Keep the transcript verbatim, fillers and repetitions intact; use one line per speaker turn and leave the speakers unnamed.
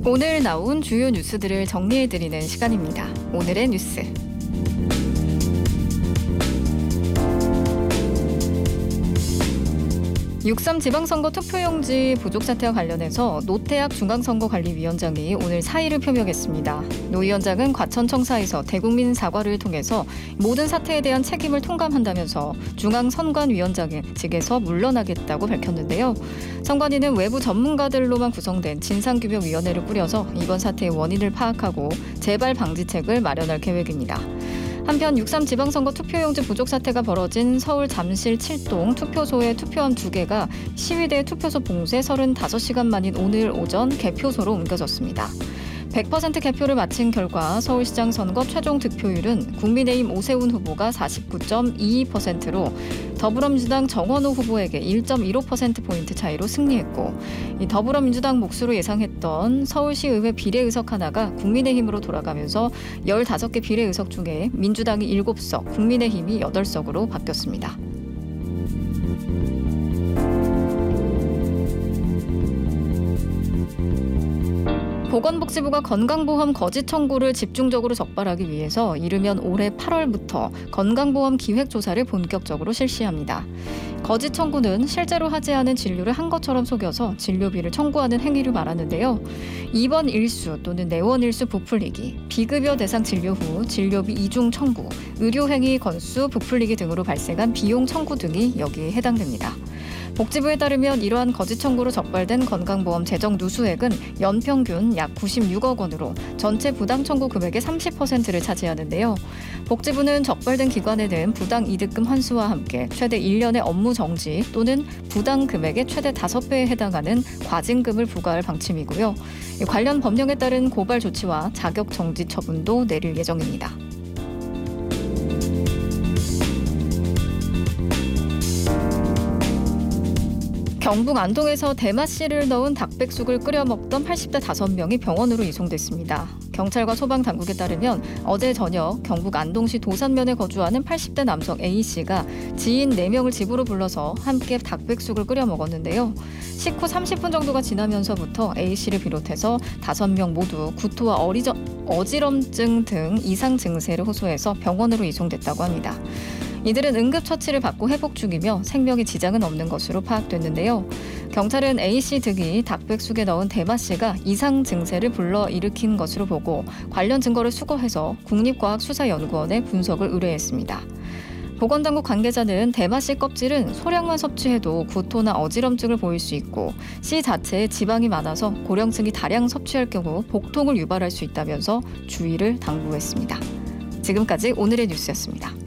오늘 나온 주요 뉴스들을 정리해드리는 시간입니다. 오늘의 뉴스. 육삼 지방선거 투표용지 부족 사태와 관련해서 노태학 중앙선거관리위원장이 오늘 사의를 표명했습니다. 노 위원장은 과천청사에서 대국민 사과를 통해서 모든 사태에 대한 책임을 통감한다면서 중앙선관위원장 측에서 물러나겠다고 밝혔는데요. 선관위는 외부 전문가들로만 구성된 진상규명위원회를 꾸려서 이번 사태의 원인을 파악하고 재발 방지책을 마련할 계획입니다. 한편 육삼 지방선거 투표용지 부족 사태가 벌어진 서울 잠실 칠동 투표소의 투표함 두 개가 시위대 투표소 봉쇄 서른다섯 시간 만인 오늘 오전 개표소로 옮겨졌습니다. 백 퍼센트 개표를 마친 결과 서울시장 선거 최종 득표율은 국민의힘 오세훈 후보가 사십구 점 이이 퍼센트로 더불어민주당 정원호 후보에게 일 점 일오 퍼센트포인트 차이로 승리했고, 이 더불어민주당 몫으로 예상했던 서울시의회 비례의석 하나가 국민의힘으로 돌아가면서 열다섯 개 비례의석 중에 민주당이 일곱 석, 국민의힘이 여덟 석으로 바뀌었습니다. 보건복지부가 건강보험 거짓 청구를 집중적으로 적발하기 위해서 이르면 올해 팔월부터 건강보험 기획조사를 본격적으로 실시합니다. 거짓 청구는 실제로 하지 않은 진료를 한 것처럼 속여서 진료비를 청구하는 행위를 말하는데요. 입원 일수 또는 내원 일수 부풀리기, 비급여 대상 진료 후 진료비 이중 청구, 의료행위 건수 부풀리기 등으로 발생한 비용 청구 등이 여기에 해당됩니다. 복지부에 따르면 이러한 거짓 청구로 적발된 건강보험 재정 누수액은 연평균 약 구십육억 원으로 전체 부당 청구 금액의 삼십 퍼센트를 차지하는데요. 복지부는 적발된 기관에는 부당 이득금 환수와 함께 최대 일 년의 업무 정지 또는 부당 금액의 최대 다섯 배에 해당하는 과징금을 부과할 방침이고요. 관련 법령에 따른 고발 조치와 자격 정지 처분도 내릴 예정입니다. 경북 안동에서 대마씨를 넣은 닭백숙을 끓여 먹던 팔십 대 다섯 명이 병원으로 이송됐습니다. 경찰과 소방당국에 따르면 어제 저녁 경북 안동시 도산면에 거주하는 팔십 대 남성 A씨가 지인 네 명을 집으로 불러서 함께 닭백숙을 끓여 먹었는데요. 식후 삼십 분 정도가 지나면서부터 A씨를 비롯해서 다섯 명 모두 구토와 어리저, 어지럼증 등 이상 증세를 호소해서 병원으로 이송됐다고 합니다. 이들은 응급처치를 받고 회복 중이며 생명에 지장은 없는 것으로 파악됐는데요. 경찰은 A씨 등이 닭백숙에 넣은 대마씨가 이상 증세를 불러일으킨 것으로 보고 관련 증거를 수거해서 국립과학수사연구원에 분석을 의뢰했습니다. 보건당국 관계자는 대마씨 껍질은 소량만 섭취해도 구토나 어지럼증을 보일 수 있고 씨 자체에 지방이 많아서 고령층이 다량 섭취할 경우 복통을 유발할 수 있다면서 주의를 당부했습니다. 지금까지 오늘의 뉴스였습니다.